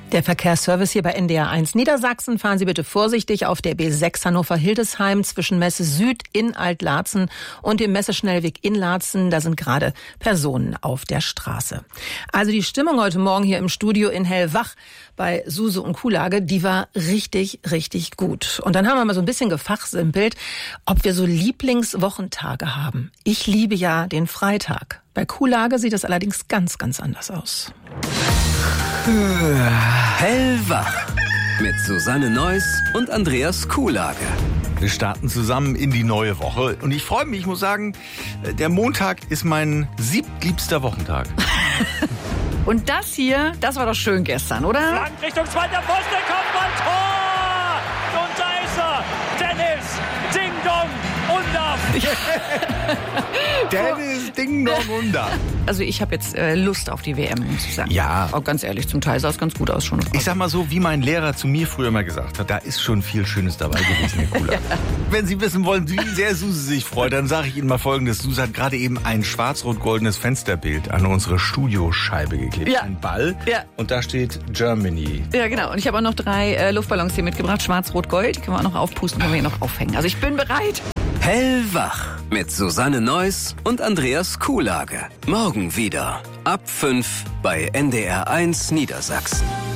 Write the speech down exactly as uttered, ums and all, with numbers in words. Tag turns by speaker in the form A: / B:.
A: Der Verkehrsservice hier bei N D R eins Niedersachsen. Fahren Sie bitte vorsichtig auf der B sechs Hannover-Hildesheim zwischen Messe Süd in Alt-Laatzen und dem Messeschnellweg in Laatzen. Da sind gerade Personen auf der Straße. Also die Stimmung heute Morgen hier im Studio in Hellwach bei Suse und Kuhlage, die war richtig, richtig gut. Und dann haben wir mal so ein bisschen gefachsimpelt, ob wir so Lieblingswochentage haben. Ich liebe ja den Freitag. Bei Kuhlage sieht es allerdings ganz, ganz anders aus.
B: Hellwach mit Susanne Neuss und Andreas Kuhlage.
C: Wir starten zusammen in die neue Woche und ich freue mich, ich muss sagen, der Montag ist mein siebtliebster Wochentag.
D: Und das hier, das war doch schön gestern, oder?
E: Flank Richtung zweiter Pfosten, Kopfball, Tor! Und da ist er, Dennis, Ding Dong, Undav.
C: Dennis, Ding Dong, Undav.
D: Also ich habe jetzt äh, Lust auf die W M, muss ich sagen.
C: Ja.
D: Auch ganz ehrlich, zum Teil sah es ganz gut aus schon.
C: Ich sag mal so, wie mein Lehrer zu mir früher mal gesagt hat, da ist schon viel Schönes dabei gewesen, Herr Kuhlage. Ja. Wenn Sie wissen wollen, wie sehr Suse sich freut, dann sage ich Ihnen mal Folgendes. Suse hat gerade eben ein schwarz-rot-goldenes Fensterbild an unsere Studioscheibe geklebt.
D: Ja.
C: Ein Ball.
D: Ja.
C: Und da steht Germany.
D: Ja, genau. Und ich habe auch noch drei äh, Luftballons hier mitgebracht. Schwarz-Rot-Gold. Die können wir auch noch aufpusten, können wir hier noch aufhängen. Also ich bin bereit.
B: Hellwach mit Susanne Neuss und Andreas Kuhlage. Morgen wieder ab fünf bei N D R eins Niedersachsen.